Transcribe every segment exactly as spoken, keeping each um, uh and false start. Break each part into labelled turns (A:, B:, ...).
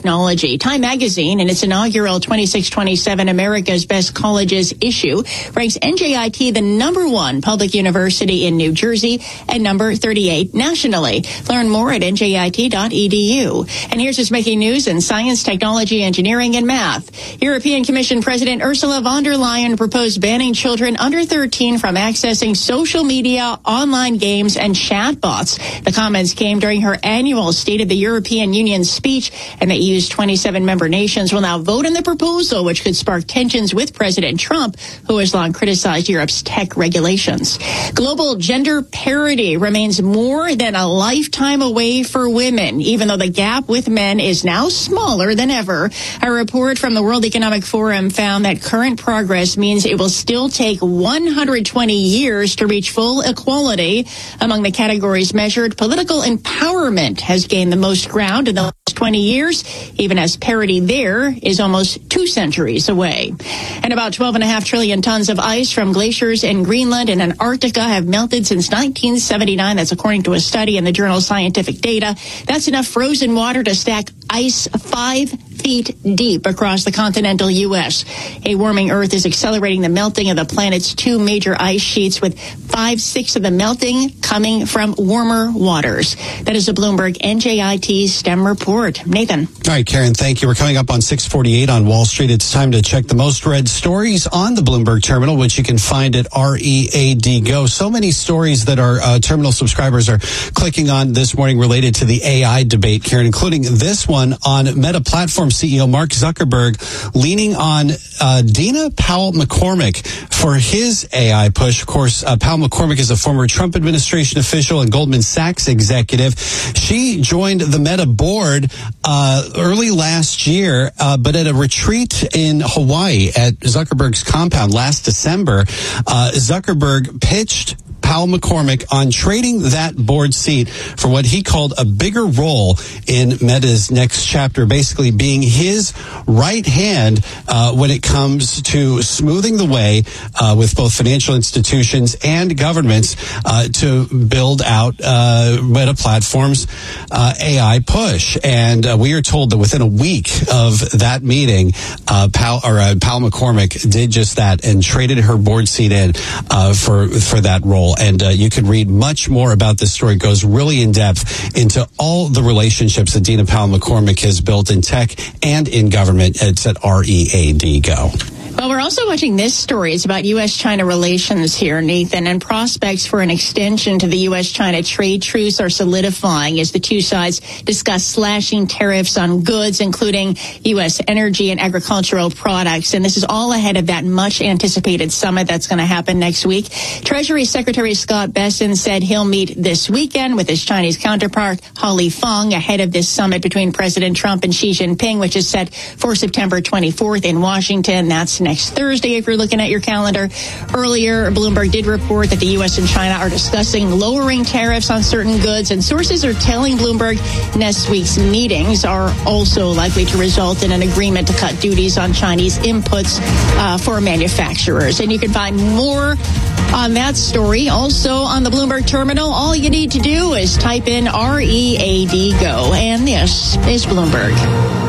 A: technology. Time magazine, in its inaugural twenty-six twenty-seven America's Best Colleges issue, ranks N J I T the number one public university in New Jersey and number thirty-eight nationally. Learn more at N J I T dot E D U. And here's what's making news in science, technology, engineering, and math. European Commission President Ursula von der Leyen proposed banning children under thirteen from accessing social media, online games, and chatbots. The comments came during her annual State of the European Union speech, and the E U's twenty-seven member nations will now vote on the proposal, which could spark tensions with President Trump, who has long criticized Europe's tech regulations. Global gender parity remains more than a lifetime away for women, even though the gap with men is now smaller than ever. A report from the World Economic Forum found that current progress means it will still take one hundred twenty years to reach full equality. Among the categories measured, political empowerment has gained the most ground in the last twenty years, even as parity there is almost two centuries away. And about twelve and a half trillion tons of ice from glaciers in Greenland and Antarctica have melted since nineteen seventy-nine. That's according to a study in the journal Scientific Data. That's enough frozen water to stack ice five feet deep across the continental U S. A warming Earth is accelerating the melting of the planet's two major ice sheets, with five-sixths of the melting coming from warmer waters. That is a Bloomberg N J I T STEM report. Nathan.
B: All right, Karen, thank you. We're coming up on six forty-eight on Wall Street. It's time to check the most read stories on the Bloomberg Terminal, which you can find at R E A D Go. So many stories that our uh, terminal subscribers are clicking on this morning related to the A I debate, Karen, including this one on Meta Platform C E O Mark Zuckerberg leaning on uh, Dina Powell-McCormick for his A I push. Of course, uh, Powell-McCormick is a former Trump administration official and Goldman Sachs executive. She joined the Meta board uh, early last year, uh, but at a retreat in Hawaii at Zuckerberg's compound last December, uh, Zuckerberg pitched Powell-McCormick on trading that board seat for what he called a bigger role in Meta's next chapter, basically being his right hand uh, when it comes to smoothing the way uh, with both financial institutions and governments uh, to build out uh, Meta Platform's uh, A I push. And uh, we are told that within a week of that meeting, uh, Powell, or, uh, Powell-McCormick did just that and traded her board seat in uh, for, for that role. And uh, you can read much more about this story. It goes really in depth into all the relationships that Dina Powell-McCormick has built in tech and in government. It's at R E A D Go.
A: Well, we're also watching this story. It's about U S China relations here, Nathan, and prospects for an extension to the U S China trade truce are solidifying as the two sides discuss slashing tariffs on goods, including U S energy and agricultural products. And this is all ahead of that much-anticipated summit that's going to happen next week. Treasury Secretary Scott Bessent said he'll meet this weekend with his Chinese counterpart, Holly Fong, ahead of this summit between President Trump and Xi Jinping, which is set for September twenty-fourth in Washington. That's next Thursday, if you're looking at your calendar. Earlier, Bloomberg did report that the U S and China are discussing lowering tariffs on certain goods, and sources are telling Bloomberg next week's meetings are also likely to result in an agreement to cut duties on Chinese inputs uh, for manufacturers. And you can find more on that story also on the Bloomberg Terminal. All you need to do is type in R E A D Go, and this is Bloomberg.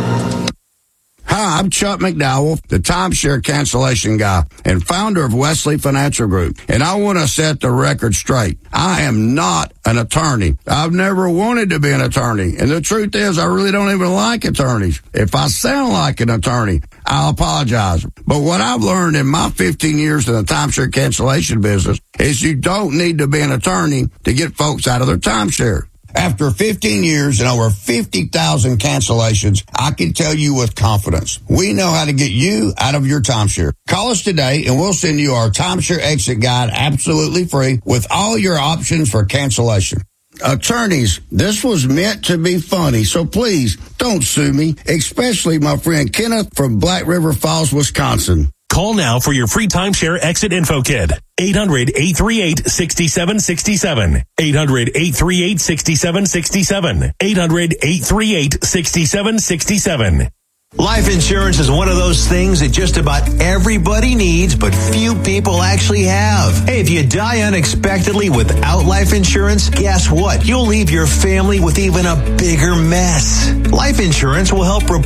C: Hi, I'm Chuck McDowell, the timeshare cancellation guy and founder of Wesley Financial Group. And I want to set the record straight. I am not an attorney. I've never wanted to be an attorney. And the truth is, I really don't even like attorneys. If I sound like an attorney, I'll apologize. But what I've learned in my fifteen years in the timeshare cancellation business is you don't need to be an attorney to get folks out of their timeshare. After fifteen years and over fifty thousand cancellations, I can tell you with confidence, we know how to get you out of your timeshare. Call us today and we'll send you our timeshare exit guide absolutely free with all your options for cancellation. Attorneys, this was meant to be funny, so please don't sue me, especially my friend Kenneth from Black River Falls, Wisconsin.
D: Call now for your free timeshare exit info kit. eight hundred, eight three eight, six seven six seven. eight hundred, eight three eight, six seven six seven. eight hundred, eight three eight, six seven six seven.
E: Life insurance is one of those things that just about everybody needs, but few people actually have. Hey, if you die unexpectedly without life insurance, guess what? You'll leave your family with even a bigger mess. Life insurance will help